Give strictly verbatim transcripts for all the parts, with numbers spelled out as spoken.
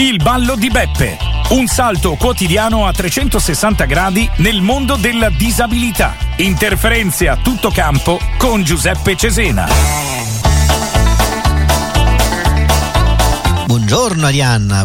Il ballo di Beppe, un salto quotidiano a trecentosessanta gradi nel mondo della disabilità. Interferenze a tutto campo con Giuseppe Cesena. Buongiorno Arianna.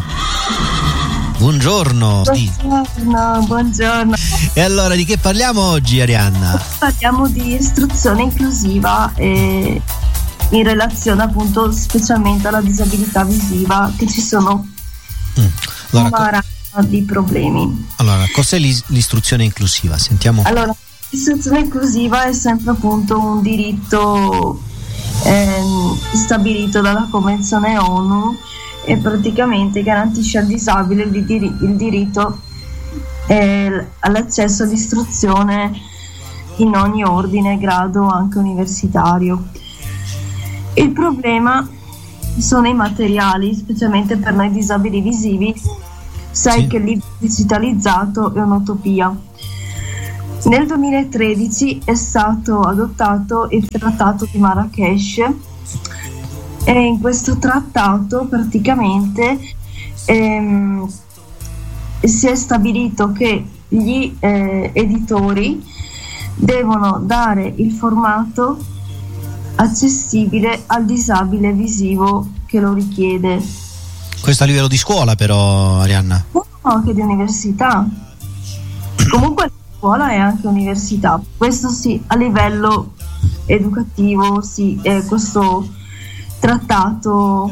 Buongiorno. Buongiorno, buongiorno. E allora di che parliamo oggi, Arianna? Parliamo di istruzione inclusiva e in relazione appunto specialmente alla disabilità visiva, che ci sono mm. allora, una rata di problemi. Allora, cos'è l'istruzione inclusiva? Sentiamo. Allora, l'istruzione inclusiva è sempre appunto un diritto ehm, stabilito dalla Convenzione ONU e praticamente garantisce al disabile il, dir- il diritto eh, all'accesso all'istruzione in ogni ordine e grado, anche universitario. Il problema sono i materiali, specialmente per noi disabili visivi. Sai sì. che il libro digitalizzato è un'utopia. Nel duemilatredici è stato adottato il Trattato di Marrakesh e in questo trattato praticamente ehm, si è stabilito che gli eh, editori devono dare il formato accessibile al disabile visivo che lo richiede. Questo a livello di scuola però, Arianna? No, anche di università. Comunque scuola e anche università. Questo sì, a livello educativo sì, eh, questo trattato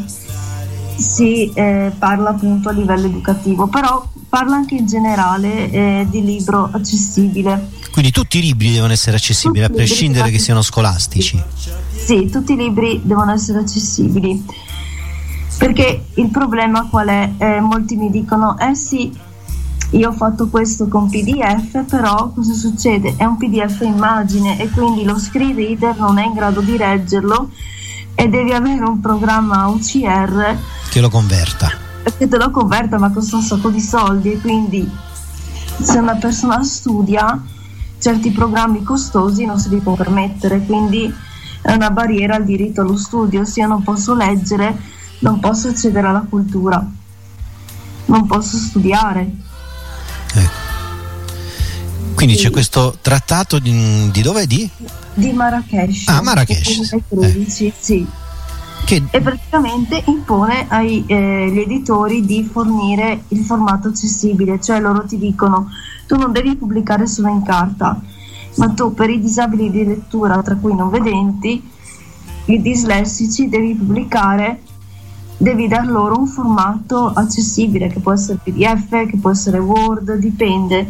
si eh, parla appunto a livello educativo, però parla anche in generale eh, di libro accessibile. Quindi tutti i libri devono essere accessibili, tutti a prescindere che siano scolastici. Sì, tutti i libri devono essere accessibili, perché il problema qual è? Eh, molti mi dicono eh sì, io ho fatto questo con P D F, però cosa succede? È un P D F immagine e quindi lo screen reader non è in grado di leggerlo e devi avere un programma O C R che lo converta che te lo converta, ma costa un sacco di soldi, e quindi se una persona studia certi programmi costosi non se li può permettere, quindi è una barriera al diritto allo studio. Se io non posso leggere, non posso accedere alla cultura, non posso studiare. Ecco. Quindi sì. C'è questo trattato di, di dove? Di? Di Marrakesh. Ah, Marrakesh. duemilatredici, eh. Sì. Che... E praticamente impone agli eh, editori di fornire il formato accessibile, cioè loro ti dicono: tu non devi pubblicare solo in carta, ma tu per i disabili di lettura, tra cui non vedenti, i dislessici, devi pubblicare, devi dar loro un formato accessibile, che può essere P D F, che può essere Word, dipende.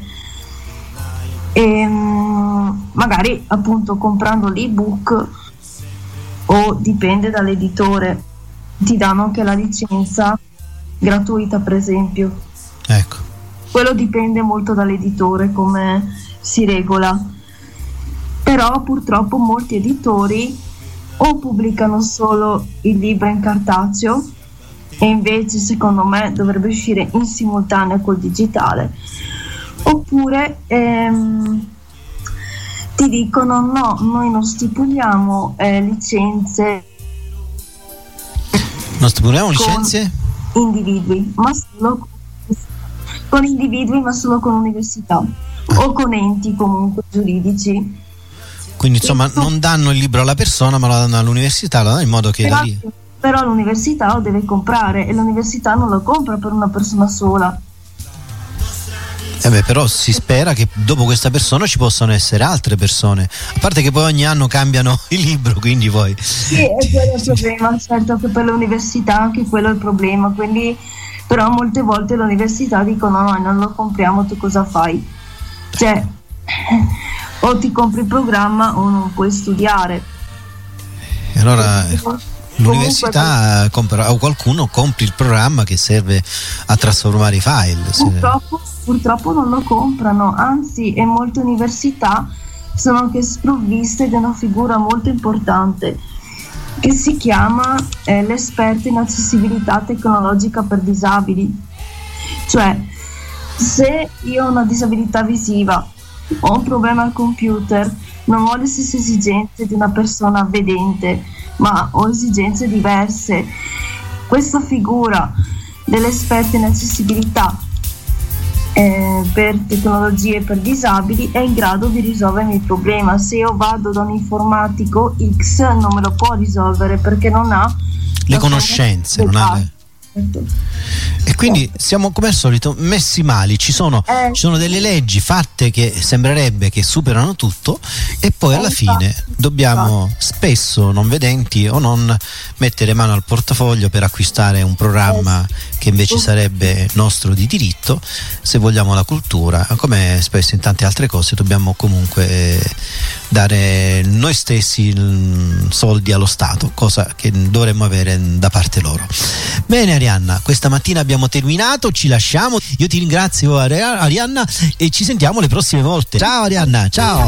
E magari appunto comprando l'ebook, o dipende dall'editore, ti danno anche la licenza gratuita, per esempio. Ecco. Quello dipende molto dall'editore come si regola, però purtroppo molti editori o pubblicano solo il libro in cartaceo, e invece secondo me dovrebbe uscire in simultaneo col digitale, oppure ehm, ti dicono no, noi non stipuliamo eh, licenze non stipuliamo licenze individui, ma solo con individui, ma solo con università ah. o con enti comunque giuridici. Quindi insomma non danno il libro alla persona, ma lo danno all'università, lo danno in modo che però, da lì... però l'università lo deve comprare, e l'università non lo compra per una persona sola. Eh beh, però si spera che dopo questa persona ci possano essere altre persone, a parte che poi ogni anno cambiano il libro, quindi poi sì, è quello il problema, certo che per l'università anche quello è il problema, quindi però molte volte l'università dicono no, non lo compriamo, tu cosa fai? Cioè o ti compri il programma o non puoi studiare. E allora l'università compra, o qualcuno compri il programma che serve a trasformare i file. Purtroppo, purtroppo non lo comprano, anzi, e molte università sono anche sprovviste di una figura molto importante che si chiama eh, l'esperto in accessibilità tecnologica per disabili. Cioè, se io ho una disabilità visiva, ho un problema al computer, non ho le stesse esigenze di una persona vedente, ma ho esigenze diverse, questa figura dell'esperto in accessibilità eh, per tecnologie per disabili è in grado di risolvermi il problema. Se io vado da un informatico X non me lo può risolvere perché non ha le conoscenze, non ha le... E quindi siamo come al solito messi male, ci sono, eh, ci sono delle leggi fatte che sembrerebbe che superano tutto e poi alla fine dobbiamo spesso non vedenti o non mettere mano al portafoglio per acquistare un programma che invece sarebbe nostro di diritto. Se vogliamo la cultura, come spesso in tante altre cose, dobbiamo comunque dare noi stessi soldi allo Stato, cosa che dovremmo avere da parte loro. Bene Arianna, questa mattina abbiamo terminato, ci lasciamo, io ti ringrazio Arianna e ci sentiamo le prossime volte. Ciao Arianna, ciao.